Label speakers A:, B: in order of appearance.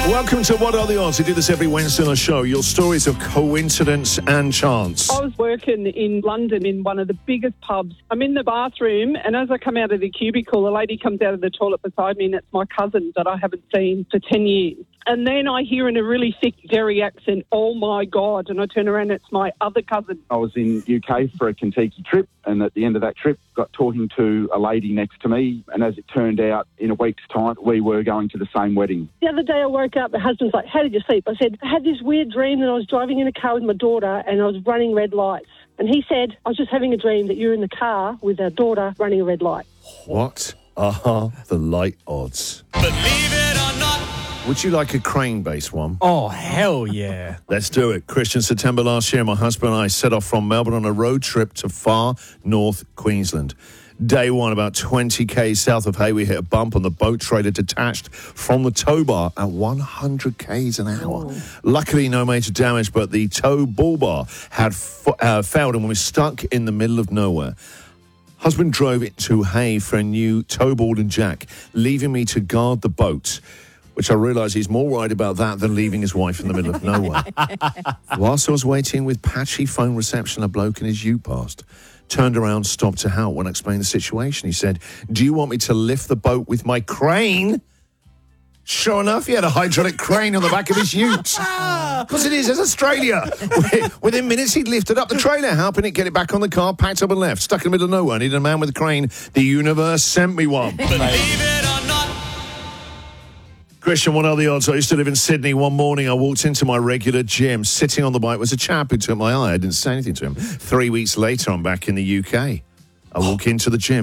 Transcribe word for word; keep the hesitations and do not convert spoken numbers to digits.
A: Welcome to What Are the Odds? We do this every Wednesday on the show. Your stories of coincidence and chance.
B: I was working in London in one of the biggest pubs. I'm in the bathroom, and as I come out of the cubicle, a lady comes out of the toilet beside me, and it's my cousin that I haven't seen for ten years. And then I hear in a really thick Derry accent, "Oh my God," and I turn around, it's my other cousin.
C: I was in U K for a Kentucky trip, and at the end of that trip, got talking to a lady next to me, and as it turned out, in a week's time, we were going to the same wedding.
D: The other day I woke up, my husband's like, "How did you sleep?" I said, "I had this weird dream that I was driving in a car with my daughter and I was running red lights." And he said, "I was just having a dream that you're in the car with our daughter running a red light."
A: What are the light odds?
E: Believe it or not.
A: Would you like a crane-based one?
F: Oh, hell yeah.
A: Let's do it. Christian, September last year, my husband and I set off from Melbourne on a road trip to far north Queensland. Day one, about twenty kays south of Hay, we hit a bump on the boat trailer detached from the tow bar at one hundred kays an hour. Oh. Luckily, no major damage, but the tow bull bar had f- uh, failed and we were stuck in the middle of nowhere. Husband drove it to Hay for a new tow board and jack, leaving me to guard the boat, which I realise he's more worried about that than leaving his wife in the middle of nowhere. Whilst I was waiting with patchy phone reception, a bloke in his ute passed. Turned around, stopped to help when I explained the situation. He said, "Do you want me to lift the boat with my crane?" Sure enough, he had a hydraulic crane on the back of his ute. Because it is, it's Australia. Within minutes, he'd lifted up the trailer, helping it get it back on the car, packed up and left. Stuck in the middle of nowhere. I needed a man with a crane. The universe sent me one.
E: Believe it or not.
A: Christian, what are the odds? I used to live in Sydney. One morning, I walked into my regular gym. Sitting on the bike was a chap who took my eye. I didn't say anything to him. Three weeks later, I'm back in the U K. I walk into the gym.